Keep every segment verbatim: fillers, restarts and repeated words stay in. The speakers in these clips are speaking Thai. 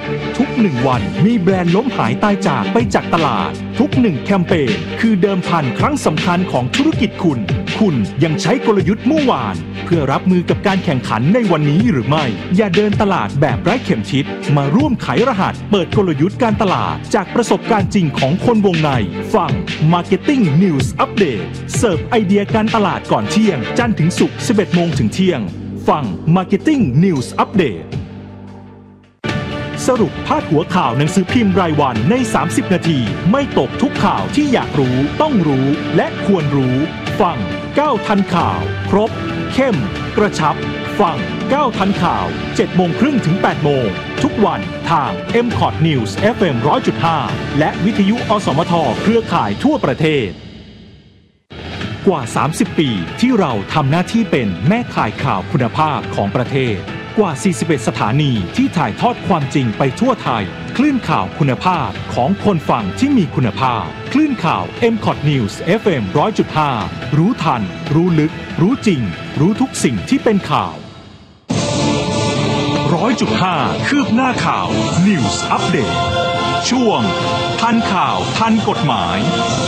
ทุกหนึ่งวันมีแบรนด์ล้มหายตายจากไปจากตลาดทุกหนึ่งแคมเปญคือเดิมพันครั้งสำคัญของธุรกิจคุณคุณยังใช้กลยุทธ์เมื่อวานเพื่อรับมือกับการแข่งขันในวันนี้หรือไม่อย่าเดินตลาดแบบไร้เข็มทิศมาร่วมไขรหัสเปิดกลยุทธ์การตลาดจากประสบการณ์จริงของคนวงในฟัง Marketing News Update เสิร์ฟไอเดียการตลาดก่อนเที่ยงจันทร์ถึงศุกร์ สิบเอ็ดโมงถึงเที่ยงฟัง Marketing News Update สรุปพาดหัวข่าวหนังสือพิมพ์รายวันในสามสิบนาทีไม่ตกทุกข่าวที่อยากรู้ต้องรู้และควรรู้ฟังก้าวทันข่าวครบเข้มกระชับฟังก้าวทันข่าว เจ็ดโมงครึ่งถึง แปดโมงทุกวันทาง เอ็ม คอท News เอฟ เอ็ม หนึ่งร้อยจุดห้า และวิทยุอสมทเครือข่ายทั่วประเทศกว่าสามสิบปีที่เราทำหน้าที่เป็นแม่ข่ายข่าวคุณภาพของประเทศกว่าสี่สิบเอ็ดสถานีที่ถ่ายทอดความจริงไปทั่วไทยคลื่นข่าวคุณภาพของคนฟังที่มีคุณภาพคลื่นข่าว เอ็ม คอท News เอฟ เอ็ม หนึ่งร้อยจุดห้า รู้ทันรู้ลึกรู้จริงรู้ทุกสิ่งที่เป็นข่าว หนึ่งร้อยจุดห้า คืบหน้าข่าว News Update ช่วงทันข่าวทันกฎหมาย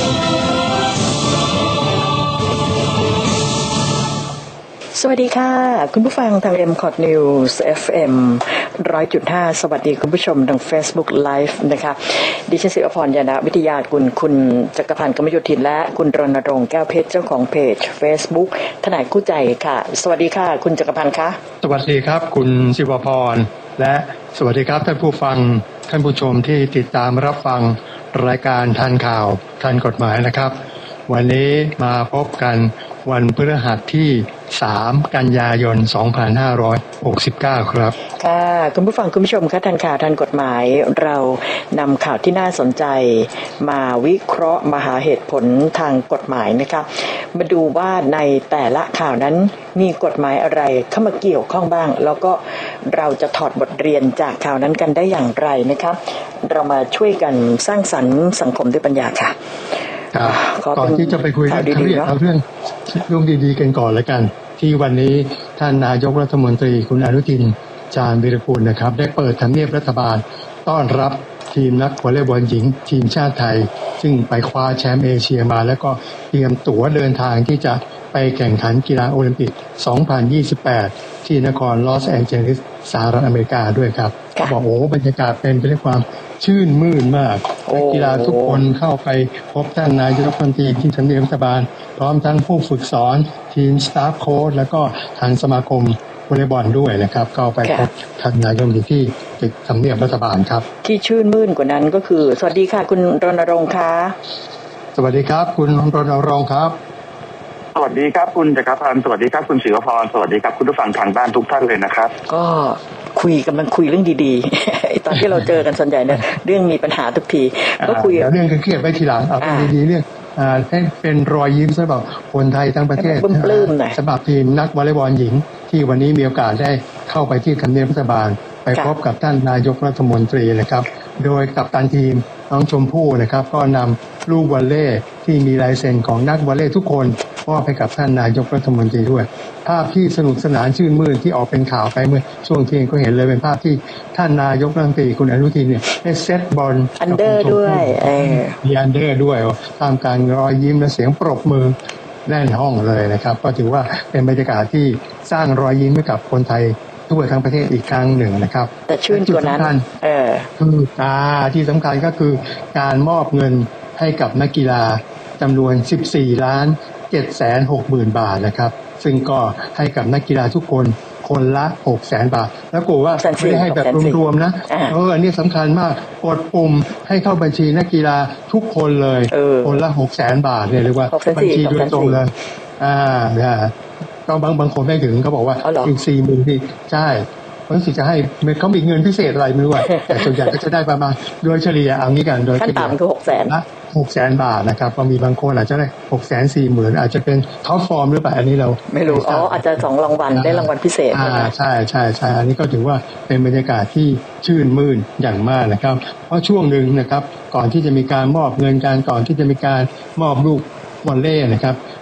สวัสดีค่ะคุณผู้ฟังทาง เอ็ม คอท News เอฟ เอ็ม หนึ่งร้อยจุดห้า สวัสดีคุณผู้ชมทาง Facebook Live นะคะดิฉันศิวพรยานะวิทยากุลคุณจักรพันธ์กมโยธินและคุณรณรงค์แก้วเพชรเจ้าของเพจ Facebook ทนายคู่ใจค่ะสวัสดีค่ะคุณจักรพันธ์คะสวัสดีครับคุณศิวพรและสวัสดีครับท่านผู้ฟังท่านผู้ชมที่ติดตามรับฟังรายการทันข่าวทันกฎหมายนะครับวันนี้มาพบกันวันพฤหัสที่สามกันยายนสองพันห้าร้อยหกสิบเก้าครับค่ะคุณผู้ฟังคุณผู้ชมคะทันข่าวทันกฎหมายเรานำข่าวที่น่าสนใจมาวิเคราะห์มาหาเหตุผลทางกฎหมายนะคะมาดูว่าในแต่ละข่าวนั้นมีกฎหมายอะไรเข้ามาเกี่ยวข้องบ้างแล้วก็เราจะถอดบทเรียนจากข่าวนั้นกันได้อย่างไรนะคะเรามาช่วยกันสร้างสรรค์สังคมด้วยปัญญาค่ะก่อนที่จะไปคุยเรื่องเครียดเอาเรื่องเรื่องดีๆกันก่อนแล้วกันที่วันนี้ท่านนายกรัฐมนตรีคุณอนุทินชาญวีรกูลนะครับได้เปิดทำเนียบรัฐบาลต้อนรับทีมนักวอลเลย์บอลหญิงทีมชาติไทยซึ่งไปคว้าแชมป์เอเชียมาแล้วก็เตรียมตั๋วเดินทางที่จะไปแข่งขันกีฬาโอลิมปิกสองพันยี่สิบแปดที่นครลอสแองเจลิสสหรัฐอเมริกาด้วยครับบอกโอ้บรรยากาศเป็นไปด้วยความชื่นมื่นมากนักกีฬาทุกคนเข้าไปพบท่านนายกรัฐมนตรีที่ทำเนียบรัฐบาลพร้อมทั้งผู้ฝึกสอนทีมสตาฟโค้ชแล้วก็ทางสมาคมวอลเลย์บอลด้วยนะครับก็ไปพบท่านนายกรัฐมนตรีที่ตึกทำเนียบรัฐบาลครับที่ชื่นมื่นกว่านั้นก็คือสวัสดีค่ะคุณรณรงค์ค่ะสวัสดีครับคุณรณรงค์ครับสวัสดีครับคุณจักรพันธ์สวัสดีครับคุณศิวพรสวัสดีครับคุณผู้ฟังทางบ้านทุกท่านเลยนะครับก็คุยกำลังคุยเรื่องดีๆ ตอนที่เราเจอกันส่วนใหญ่เนี่ยเรื่องมีปัญหาทุกทีก็คุยเรื่องเครียดไว้ทีหลังเอาดีๆเรื่องให้เป็นรอยยิ้มสำหรับคนไทยทั้งประเทศสำหรับทีมนักวอลเลย์บอลหญิงที่วันนี้มีโอกาสได้เข้าไปที่ทำเนียบรัฐบาลไปพบกับท่านนายกรัฐมนตรีนะครับโดยกัปตันทีมน้องชมพู่นะครับก็นำลูกวอลเลย์ที่มีลายเซ็นของนักวอลเลย์ทุกคนมอบให้กับท่านนายกรัฐมนตรีด้วยภาพที่สนุกสนานชื่นมื่นที่ออกเป็นข่าวไปเมื่อช่วงเที่ยงก็เห็นเลยเป็นภาพที่ท่านนายกรัฐมนตรีคุณอนุทินเนี่ยได้เซตบอลอันเดอร์ด้วยมีอันเดอร์ด้วยท่ามกลางรอยยิ้มและเสียงปรบมือแน่นห้องเลยนะครับก็ถือว่าเป็นบรรยากาศที่สร้างรอยยิ้มให้กับคนไทยทั่วทั้งประเทศอีกครั้งหนึ่งนะครับแต่ชื่นกว่านั้นเออคืออ่าที่สำคัญก็คือการมอบเงินให้กับนักกีฬาจำนวนสิบสี่ล้านเจ็ดแสนหกหมื่นบาทนะครับซึ่งก็ให้กับนักกีฬาทุกคนคนละหกแสนบาทแล้วกูว่าไม่ได้ให้แบบรวมๆนะเอออันนี้สำคัญมากกดปุ่มให้เข้าบัญชีนักกีฬาทุกคนเลยคนละหกแสนบาทเนี่ยเรียกว่าบัญชีโดยตรงเลยอ่าเนี่ยก็บางบางคนไม่ถึงเขาบอกว่าอีกสี่หมื่นที่ใช่เพราะฉะนั้นจะให้เขามีเงินพิเศษอะไรไม่รู้แต่ส่วนใหญ่ก็จะได้ประมาณโดยเฉลี่ยเอางี้กันโดยเฉลี่ยขั้นต่ำคือหกแสนนะหกแสนบาทนะครับก็มีบางคนอาจจะได้หกแสนสี่หมื่นอาจจะเป็นท็อปฟอร์มหรือเปล่าอันนี้เราไม่รู้อ๋ออาจจะสองรางวัลได้รางวัลพิเศษอ่าใช่ใช่ใช่อันนี้ก็ถือว่าเป็นบรรยากาศที่ชื่นมื่นอย่างมากนะครับเพราะช่วงหนึ่งนะครับก่อนที่จะมีการมอบเงินการก่อนที่จะมีการมอบลูกวอลเลย์นะครับ